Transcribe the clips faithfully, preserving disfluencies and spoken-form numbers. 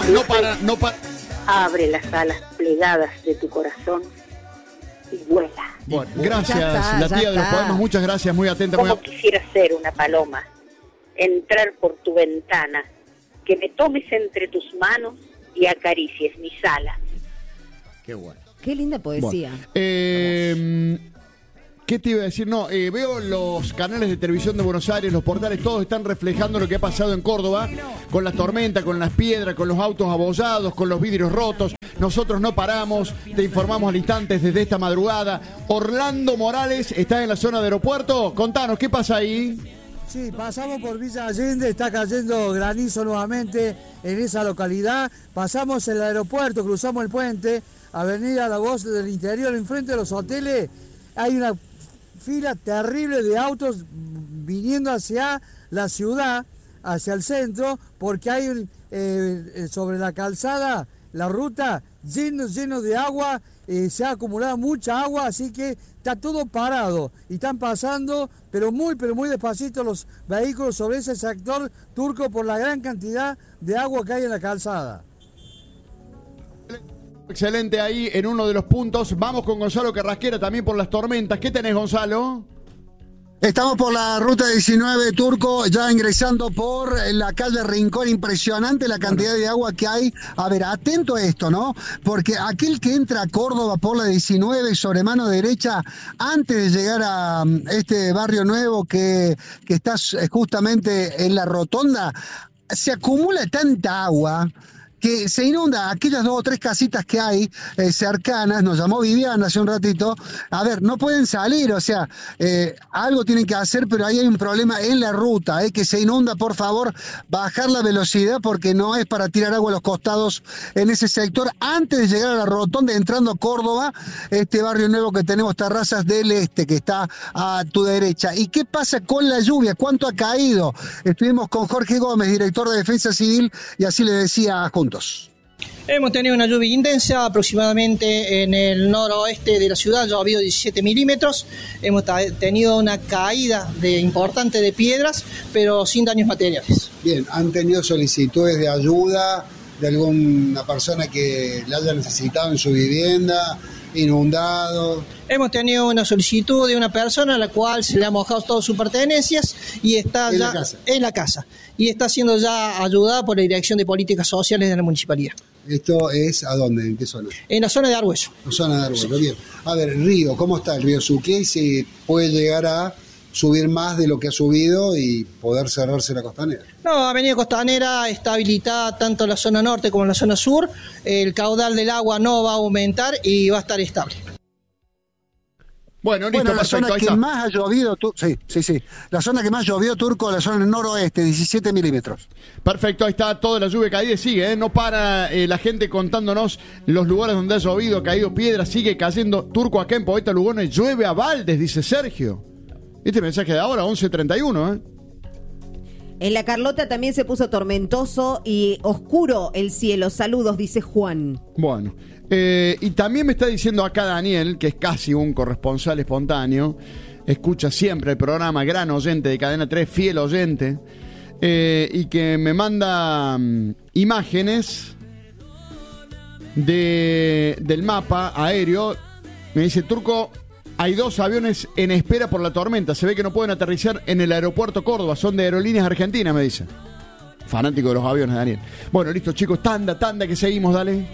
no para, no para. Abre las alas plegadas de tu corazón y vuela. Bueno, gracias, está, la tía de los está. poemas, muchas gracias, muy atenta. Muy Como a... quisiera ser una paloma, entrar por tu ventana, que me tomes entre tus manos y acaricies mis alas. Qué bueno. Qué linda poesía. Bueno, eh, ¿qué te iba a decir? No, eh, veo los canales de televisión de Buenos Aires, los portales, todos están reflejando lo que ha pasado en Córdoba, con las tormentas, con las piedras, con los autos abollados, con los vidrios rotos. Nosotros no paramos, te informamos al instante desde esta madrugada. Orlando Morales está en la zona de aeropuerto. Contanos, ¿qué pasa ahí? Sí, pasamos por Villa Allende, está cayendo granizo nuevamente en esa localidad. Pasamos el aeropuerto, cruzamos el puente, Avenida La Voz del Interior, enfrente de los hoteles. Hay una fila terrible de autos viniendo hacia la ciudad, hacia el centro, porque hay un, eh, sobre la calzada, la ruta, lleno, lleno de agua, eh, se ha acumulado mucha agua, así que está todo parado y están pasando, pero muy, pero muy despacito los vehículos sobre ese sector turco por la gran cantidad de agua que hay en la calzada. Excelente ahí en uno de los puntos. Vamos con Gonzalo Carrasquera también por las tormentas. ¿Qué tenés, Gonzalo? Estamos por la ruta diecinueve Turco, ya ingresando por la calle Rincón. Impresionante la cantidad de agua que hay. A ver, atento a esto, ¿no? Porque aquel que entra a Córdoba por la diecinueve sobre mano derecha, antes de llegar a este barrio nuevo que, que está justamente en la rotonda, se acumula tanta agua que se inunda aquellas dos o tres casitas que hay eh, cercanas. Nos llamó Viviana hace un ratito. A ver, no pueden salir, o sea, eh, algo tienen que hacer, pero ahí hay un problema en la ruta, eh, que se inunda. Por favor, bajar la velocidad porque no es para tirar agua a los costados en ese sector. Antes de llegar a la rotonda, entrando a Córdoba, este barrio nuevo que tenemos, Terrazas del Este, que está a tu derecha. ¿Y qué pasa con la lluvia? ¿Cuánto ha caído? Estuvimos con Jorge Gómez, director de Defensa Civil, y así le decía juntos. Hemos tenido una lluvia intensa, aproximadamente en el noroeste de la ciudad, ya ha habido diecisiete milímetros. Hemos ta- tenido una caída de, importante de piedras, pero sin daños materiales. Bien, ¿han tenido solicitudes de ayuda de alguna persona que la haya necesitado en su vivienda, inundado? Hemos tenido una solicitud de una persona a la cual se le ha mojado todas sus pertenencias y está ¿En ya la casa? en la casa y está siendo ya ayudada por la Dirección de Políticas Sociales de la Municipalidad. ¿Esto es a dónde? ¿En qué zona? En la zona de Argüello. La zona de Argüello, bien. A ver, el río, ¿cómo está el río Suquía? Y si puede llegar a subir más de lo que ha subido y poder cerrarse la costanera. No, Avenida Costanera está habilitada tanto en la zona norte como en la zona sur. El caudal del agua no va a aumentar y va a estar estable. Bueno, listo, Bueno, la perfecto, zona ahí que está. más ha llovido, tu- sí, sí, sí. La zona que más llovió, Turco, la zona noroeste, diecisiete milímetros. Perfecto, ahí está toda la lluvia caída, sigue, ¿eh? No para eh, la gente contándonos los lugares donde ha llovido, ha caído piedra, sigue cayendo. Turco, acá en Poeta Lugones llueve a baldes, dice Sergio. Este mensaje de ahora, once treinta y uno, ¿eh? En La Carlota también se puso tormentoso y oscuro el cielo. Saludos, dice Juan. Bueno, eh, y también me está diciendo acá Daniel, que es casi un corresponsal espontáneo, escucha siempre el programa, gran oyente de Cadena tres, fiel oyente, eh, y que me manda um, imágenes de, del mapa aéreo. Me dice, Turco, hay dos aviones en espera por la tormenta. Se ve que no pueden aterrizar en el aeropuerto Córdoba. Son de Aerolíneas Argentinas, me dice. Fanático de los aviones, Daniel. Bueno, listo, chicos. Tanda, tanda, que seguimos, dale.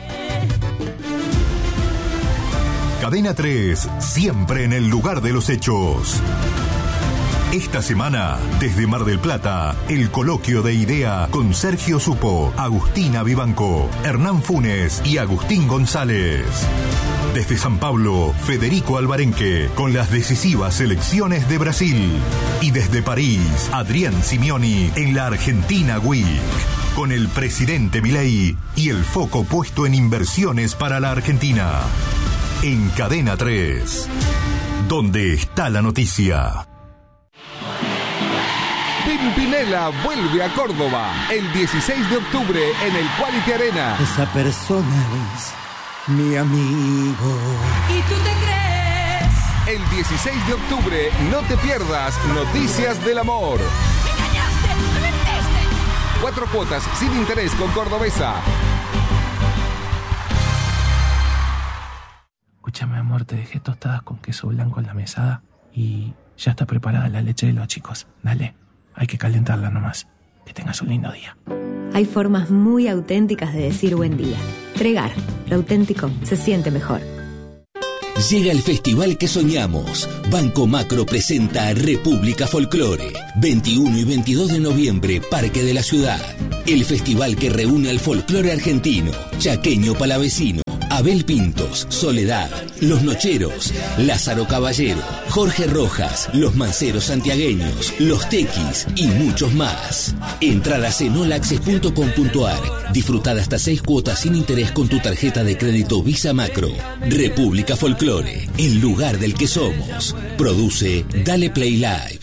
Cadena tres, siempre en el lugar de los hechos. Esta semana, desde Mar del Plata, el coloquio de idea con Sergio Supo, Agustina Vivanco, Hernán Funes y Agustín González. Desde San Pablo, Federico Alvarenque, con las decisivas elecciones de Brasil. Y desde París, Adrián Simeoni, en la Argentina Week, con el presidente Milei y el foco puesto en inversiones para la Argentina. En Cadena tres, donde está la noticia. Pimpinela vuelve a Córdoba el dieciséis de octubre en el Quality Arena. Esa persona es mi amigo. ¿Y tú te crees? El dieciséis de octubre no te pierdas Noticias del Amor. ¡Me engañaste! ¡Me mentiste! Cuatro cuotas sin interés con Cordobesa. Escúchame, amor, te dejé tostadas con queso blanco en la mesada y ya está preparada la leche de los chicos. Dale, hay que calentarla nomás. Que tengas un lindo día. Hay formas muy auténticas de decir buen día. Tregar, lo auténtico se siente mejor. Llega el festival que soñamos. Banco Macro presenta República Folclore. veintiuno y veintidós de noviembre, Parque de la Ciudad. El festival que reúne al folclore argentino, chaqueño palavecino, Abel Pintos, Soledad, Los Nocheros, Lázaro Caballero, Jorge Rojas, Los Manceros Santiagueños, Los Tequis y muchos más. Entradas en all access punto com punto a r. Disfruta hasta seis cuotas sin interés con tu tarjeta de crédito Visa Macro. República Folclore, el lugar del que somos. Produce Dale Play Live.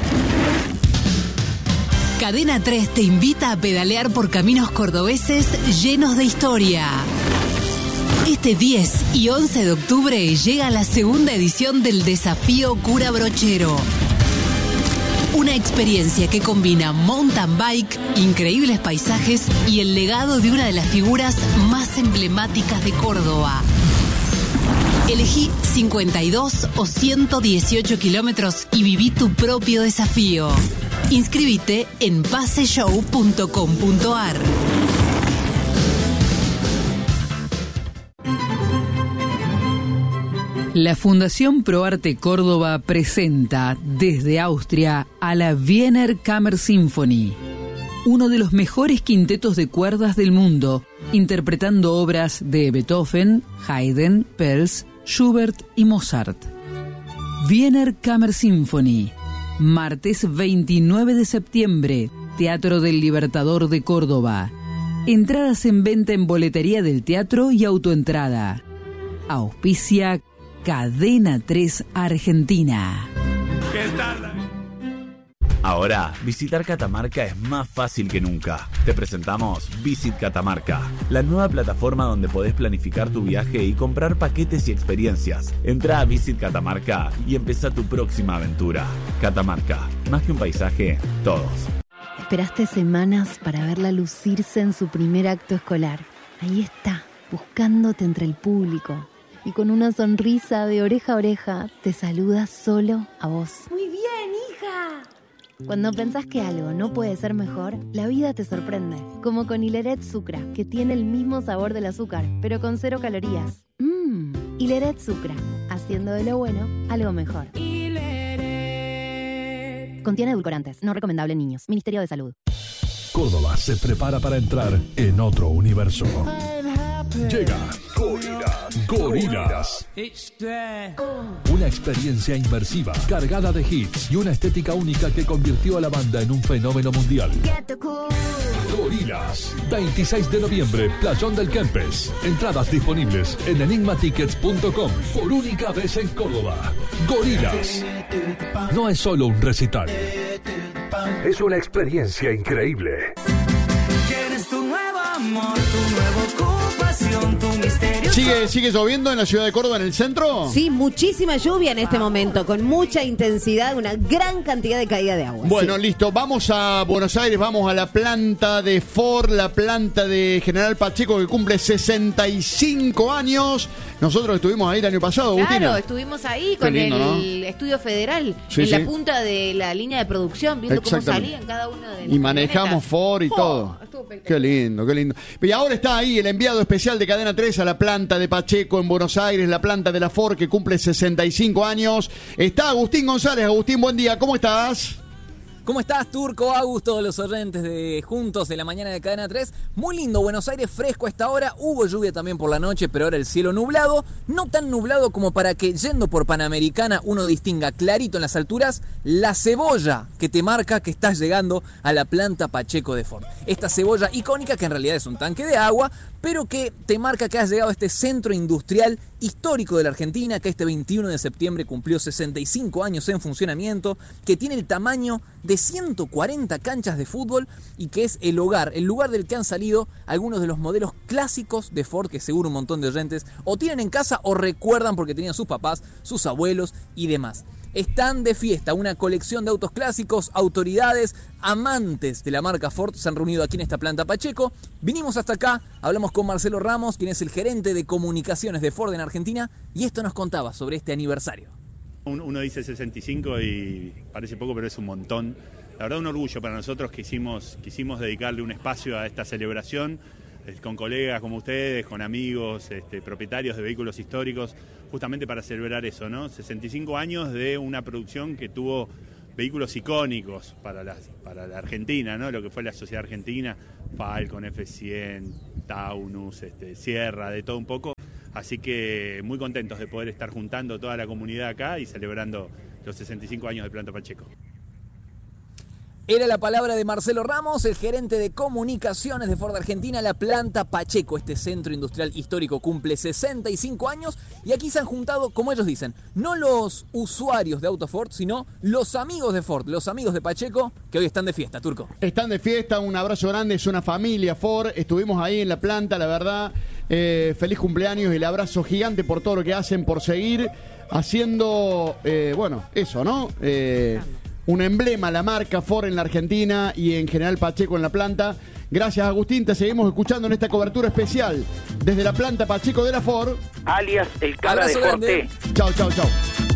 Cadena tres te invita a pedalear por caminos cordobeses llenos de historia. Este diez y once de octubre llega la segunda edición del Desafío Cura Brochero. Una experiencia que combina mountain bike, increíbles paisajes y el legado de una de las figuras más emblemáticas de Córdoba. Elegí cincuenta y dos o ciento dieciocho kilómetros y viví tu propio desafío. Inscribite en paseshow punto com punto a r. La Fundación ProArte Córdoba presenta desde Austria a la Wiener Kammersymphonie, uno de los mejores quintetos de cuerdas del mundo, interpretando obras de Beethoven, Haydn, Pels, Schubert y Mozart. Wiener Kammersymphonie, martes veintinueve de septiembre, Teatro del Libertador de Córdoba. Entradas en venta en boletería del teatro y autoentrada. Auspicia Cadena tres Argentina. ¿Qué tal? Ahora, visitar Catamarca es más fácil que nunca. Te presentamos Visit Catamarca, la nueva plataforma donde podés planificar tu viaje y comprar paquetes y experiencias. Entra a Visit Catamarca y empezá tu próxima aventura. Catamarca, más que un paisaje, todos. Esperaste semanas para verla lucirse en su primer acto escolar. Ahí está, buscándote entre el público. Y con una sonrisa de oreja a oreja, te saluda solo a vos. Muy bien, hija. Cuando pensás que algo no puede ser mejor, la vida te sorprende. Como con Hileret Sucra, que tiene el mismo sabor del azúcar, pero con cero calorías. Mmm, Hileret Sucra, haciendo de lo bueno algo mejor. Hileret. Contiene edulcorantes, no recomendable en niños. Ministerio de Salud. Córdoba se prepara para entrar en otro universo. Llega Gorillaz. Una experiencia inmersiva, cargada de hits y una estética única que convirtió a la banda en un fenómeno mundial. Gorillaz, veintiséis de noviembre, Playón del Kempes. Entradas disponibles en enigma tickets punto com. Por única vez en Córdoba. Gorillaz. No es solo un recital. Es una experiencia increíble. ¿Quieres tu nuevo amor, tu nueva ocupación, tu misterio? ¿Sigue, ¿Sigue lloviendo en la ciudad de Córdoba, en el centro? Sí, muchísima lluvia en este momento, con mucha intensidad, una gran cantidad de caída de agua. Bueno, sí. Listo, vamos a Buenos Aires, vamos a la planta de Ford, la planta de General Pacheco que cumple sesenta y cinco años. Nosotros estuvimos ahí el año pasado, Claro, Agustina. estuvimos ahí con lindo, el ¿no? estudio federal, Sí, en sí. la punta de la línea de producción, viendo cómo salían cada uno de las Y manejamos camionetas. Ford y Oh, todo. estuvo espectacular. Qué lindo, qué lindo. Y ahora está ahí el enviado especial de Cadena tres a la planta de Pacheco en Buenos Aires, la planta de la Ford que cumple sesenta y cinco años. Está Agustín González. Agustín, buen día, ¿cómo estás? ¿Cómo estás, Turco, Agus, todos los oyentes de Juntos de la mañana de Cadena tres? Muy lindo, Buenos Aires fresco a esta hora. Hubo lluvia también por la noche, pero ahora el cielo nublado. No tan nublado como para que yendo por Panamericana uno distinga clarito en las alturas la cebolla que te marca que estás llegando a la planta Pacheco de Ford. Esta cebolla icónica que en realidad es un tanque de agua, pero que te marca que has llegado a este centro industrial histórico de la Argentina, que este veintiuno de septiembre cumplió sesenta y cinco años en funcionamiento, que tiene el tamaño de ciento cuarenta canchas de fútbol y que es el hogar, el lugar del que han salido algunos de los modelos clásicos de Ford que seguro un montón de oyentes o tienen en casa o recuerdan porque tenían sus papás, sus abuelos y demás. están de fiesta. Una colección de autos clásicos, autoridades, amantes de la marca Ford se han reunido aquí en esta planta Pacheco. Vinimos hasta acá, hablamos con Marcelo Ramos, quien es el gerente de comunicaciones de Ford en Argentina, y esto nos contaba sobre este aniversario. Uno dice sesenta y cinco y parece poco, pero es un montón. La verdad, un orgullo para nosotros que quisimos, quisimos dedicarle un espacio a esta celebración, con colegas como ustedes, con amigos, este, propietarios de vehículos históricos, justamente para celebrar eso, ¿no? sesenta y cinco años de una producción que tuvo vehículos icónicos para la, para la Argentina, ¿no? Lo que fue la sociedad argentina, Falcon, F cien, Taunus, este, Sierra, de todo un poco. Así que muy contentos de poder estar juntando toda la comunidad acá y celebrando los sesenta y cinco años de Planta Pacheco. Era la palabra de Marcelo Ramos, el gerente de comunicaciones de Ford Argentina. La planta Pacheco, este centro industrial histórico, cumple sesenta y cinco años y aquí se han juntado, como ellos dicen, no los usuarios de autos Ford, sino los amigos de Ford, los amigos de Pacheco, que hoy están de fiesta, Turco. Están de fiesta, un abrazo grande, es una familia Ford, estuvimos ahí en la planta, la verdad, eh, feliz cumpleaños y el abrazo gigante por todo lo que hacen, por seguir haciendo, eh, bueno, eso, ¿no? Eh, un emblema, la marca Ford en la Argentina y en general Pacheco en la planta. Gracias, Agustín, te seguimos escuchando en esta cobertura especial desde la planta Pacheco de la Ford. Alias el cara de Cortés. Chao, chao, chao.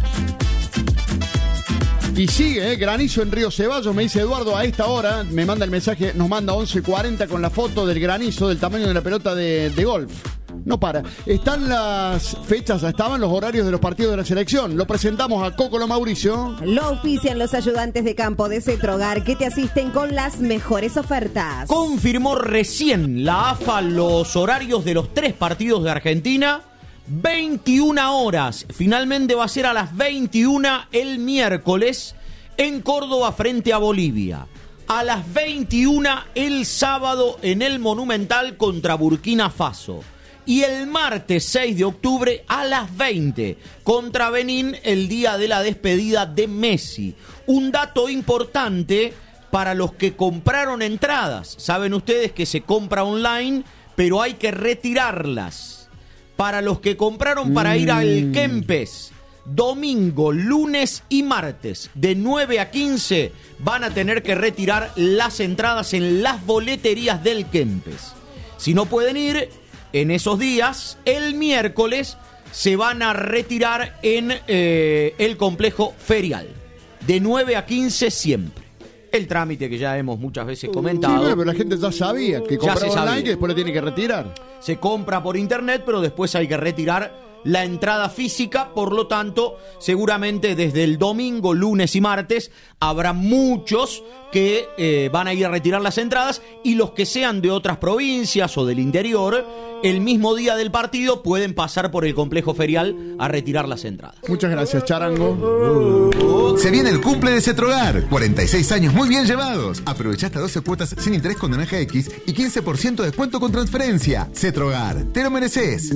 Y sigue, eh, granizo en Río Ceballos, me dice Eduardo a esta hora, me manda el mensaje, nos manda once cuarenta con la foto del granizo del tamaño de la pelota de, de golf. No para. Están las fechas, estaban los horarios de los partidos de la selección. Lo presentamos a Cocolo Mauricio. Lo auspician los ayudantes de campo de Cetrogar que te asisten con las mejores ofertas. Confirmó recién la A F A los horarios de los tres partidos de Argentina. veintiuna horas. Finalmente va a ser a las veintiuna el miércoles en Córdoba frente a Bolivia. A las veintiuna el sábado en el Monumental contra Burkina Faso. Y el martes seis de octubre a las veinte contra Benín, el día de la despedida de Messi. Un dato importante para los que compraron entradas. Saben ustedes que se compra online, pero hay que retirarlas. Para los que compraron para mm. ir al Kempes, domingo, lunes y martes, de nueve a quince, van a tener que retirar las entradas en las boleterías del Kempes. Si no pueden ir en esos días, el miércoles se van a retirar en eh, el complejo ferial, de nueve a quince siempre. El trámite que ya hemos muchas veces comentado. Sí, bueno, pero la gente ya sabía que compraba online y después lo tiene que retirar. Se compra por internet, pero después hay que retirar la entrada física, por lo tanto, seguramente desde el domingo, lunes y martes habrá muchos que eh, van a ir a retirar las entradas y los que sean de otras provincias o del interior, el mismo día del partido pueden pasar por el complejo ferial a retirar las entradas. Muchas gracias, Charango. Se viene el cumple de Cetrogar, cuarenta y seis años muy bien llevados. Aprovecha hasta doce cuotas sin interés con Naranja X y quince por ciento de descuento con transferencia. Cetrogar, te lo mereces.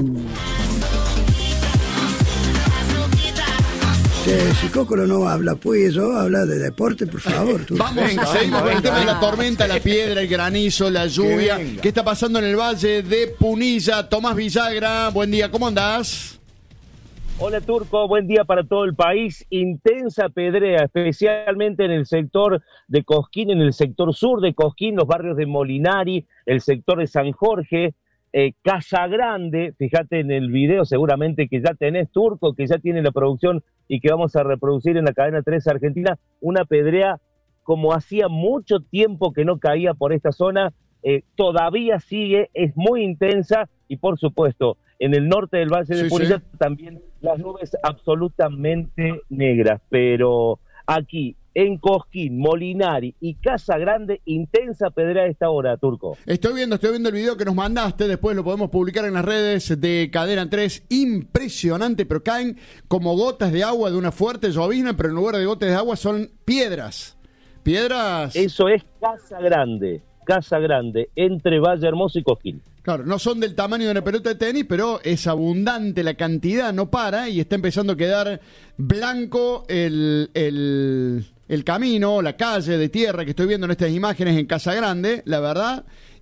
Eh, si Cocolo no habla, pues yo habla de deporte, por favor. Tú. Vamos, venga, seguimos con el tema de la tormenta, la piedra, el granizo, la lluvia. ¿Qué está pasando en el valle de Punilla? Tomás Villagra, buen día, ¿cómo andás? Hola Turco, buen día para todo el país. Intensa pedrea, especialmente en el sector de Cosquín, en el sector sur de Cosquín, los barrios de Molinari, el sector de San Jorge. Eh, Casa Grande, fíjate en el video seguramente que ya tenés, Turco, que ya tiene la producción y que vamos a reproducir en la cadena tres Argentina, una pedrea como hacía mucho tiempo que no caía por esta zona, eh, todavía sigue, es muy intensa y por supuesto en el norte del Valle de sí, Punilla sí. también las nubes absolutamente negras, pero aquí en Cosquín, Molinari y Casa Grande, intensa pedrea a esta hora, Turco. Estoy viendo, estoy viendo el video que nos mandaste, después lo podemos publicar en las redes de Cadena tres, impresionante, pero caen como gotas de agua de una fuerte llovizna, pero en lugar de gotas de agua son piedras, piedras... Eso es Casa Grande, Casa Grande, entre Valle Hermoso y Cosquín. Claro, no son del tamaño de una pelota de tenis, pero es abundante la cantidad, no para, y está empezando a quedar blanco el... el el camino, la calle de tierra que estoy viendo en estas imágenes en Casa Grande, la verdad,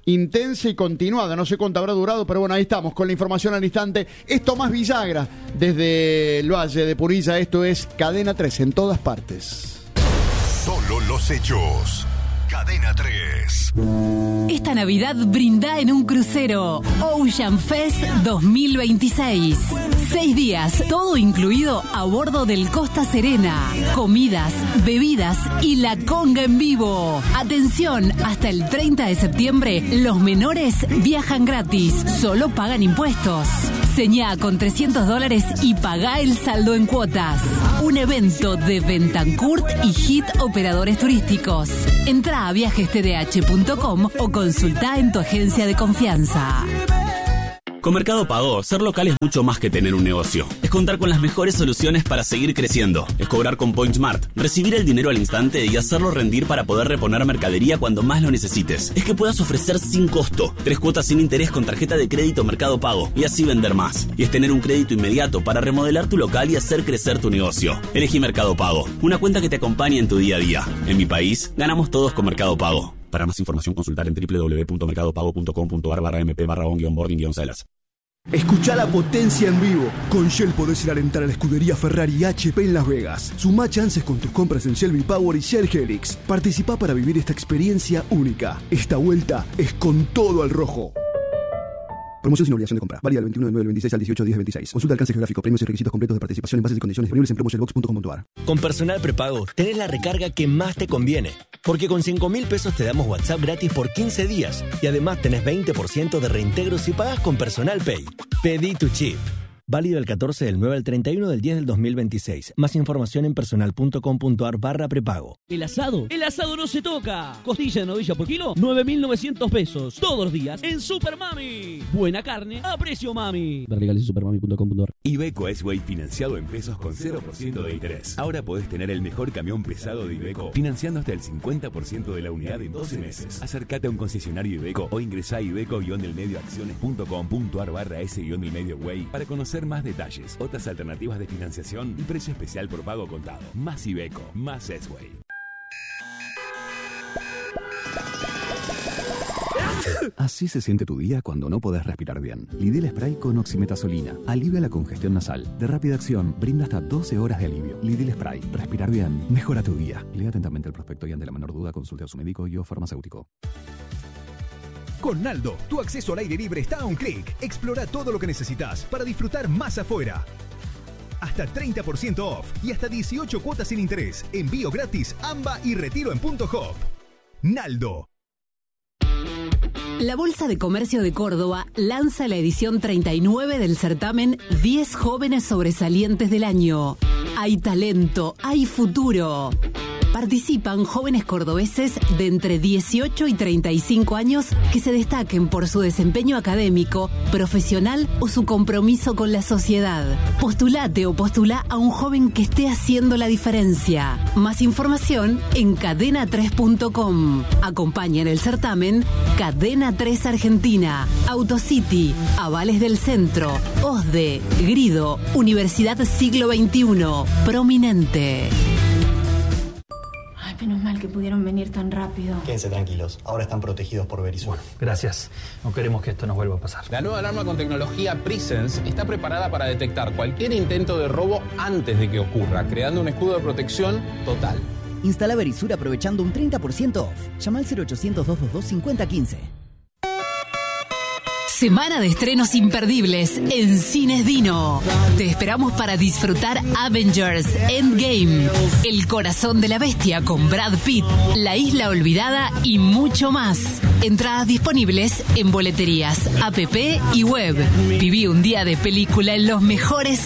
intensa y continuada. No sé cuánto habrá durado, pero bueno, ahí estamos con la información al instante. Es Tomás Villagra desde el Valle de Punilla. Esto es Cadena tres en todas partes. Solo los hechos. Cadena tres. Esta Navidad brinda en un crucero Ocean Fest dos mil veintiséis. Seis días, todo incluido a bordo del Costa Serena. Comidas, bebidas y la conga en vivo. Atención, hasta el treinta de septiembre los menores viajan gratis, solo pagan impuestos. Señá con trescientos dólares y pagá el saldo en cuotas. Un evento de Bentancurt y Hit Operadores Turísticos. Entra a viajes t d h punto com o consulta en tu agencia de confianza. Con Mercado Pago, ser local es mucho más que tener un negocio. Es contar con las mejores soluciones para seguir creciendo. Es cobrar con PointSmart, recibir el dinero al instante y hacerlo rendir para poder reponer mercadería cuando más lo necesites. Es que puedas ofrecer sin costo, tres cuotas sin interés con tarjeta de crédito Mercado Pago y así vender más. Y es tener un crédito inmediato para remodelar tu local y hacer crecer tu negocio. Elegí Mercado Pago, una cuenta que te acompañe en tu día a día. En mi país, ganamos todos con Mercado Pago. Para más información, consultar en w w w punto mercado pago punto com punto a r barra m p barra on boarding celas. Escucha la potencia en vivo. Con Shell podés ir a alentar a la escudería Ferrari y H P en Las Vegas. Sumá chances con tus compras en Shell V-Power y Shell Helix. Participá para vivir esta experiencia única. Esta vuelta es con todo al rojo. Promoción sin obligación de compra. Válida del veintiuno de nueve del veintiséis al dieciocho de diez del veintiséis. Consulta alcance geográfico, premios y requisitos completos de participación en bases y condiciones disponibles en promo shellbox punto com punto a r. Con Personal Prepago tenés la recarga que más te conviene. Porque con cinco mil pesos te damos WhatsApp gratis por quince días. Y además tenés veinte por ciento de reintegro si pagas con Personal Pay. Pedí tu chip. Válido del catorce del nueve al treinta y uno del diez del dos mil veintiséis. Más información en personal punto com punto a r barra prepago. El asado, el asado no se toca. Costilla de novilla por kilo, nueve mil novecientos pesos. Todos los días en Super Mami. Buena carne a precio mami. Ver legales en supermami punto com punto a r. Iveco S-Way financiado en pesos con cero por ciento de interés. Ahora podés tener el mejor camión pesado de Iveco financiando hasta el cincuenta por ciento de la unidad en doce meses. Acércate a un concesionario Iveco o ingresá a iveco-delmedioacciones punto com punto a r barra s-delmedioway para conocer más detalles, otras alternativas de financiación y precio especial por pago contado. Más Iveco, más S-Way. Así se siente tu día cuando no podés respirar bien. Lidl Spray con oximetazolina alivia la congestión nasal. De rápida acción, brinda hasta doce horas de alivio. Lidl Spray. Respirar bien mejora tu día. Lea atentamente el prospecto y ante la menor duda consulte a su médico y o farmacéutico. Con Naldo, tu acceso al aire libre está a un clic. Explora todo lo que necesitas para disfrutar más afuera. Hasta treinta por ciento off y hasta dieciocho cuotas sin interés. Envío gratis, AMBA y retiro en Punto Hop. Naldo. La Bolsa de Comercio de Córdoba lanza la edición treinta y nueve del certamen diez jóvenes sobresalientes del año. Hay talento, hay futuro. Participan jóvenes cordobeses de entre dieciocho y treinta y cinco años que se destaquen por su desempeño académico, profesional o su compromiso con la sociedad. Postulate o postula a un joven que esté haciendo la diferencia. Más información en cadena tres punto com. Acompañan el certamen Cadena tres Argentina, Autocity, Avales del Centro, O S D E, Grido, Universidad Siglo veintiuno, Prominente. Menos mal que pudieron venir tan rápido. Quédense tranquilos, ahora están protegidos por Verizon. Gracias, no queremos que esto nos vuelva a pasar. La nueva alarma con tecnología Presence está preparada para detectar cualquier intento de robo antes de que ocurra, creando un escudo de protección total. Instala Verisur aprovechando un treinta por ciento off. Llama al cero ochocientos, doscientos veintidós, cincuenta quince. Semana de estrenos imperdibles en Cines Dino. Te esperamos para disfrutar Avengers Endgame, El Corazón de la Bestia con Brad Pitt, La Isla Olvidada y mucho más. Entradas disponibles en boleterías, app y web. Viví un día de película en los mejores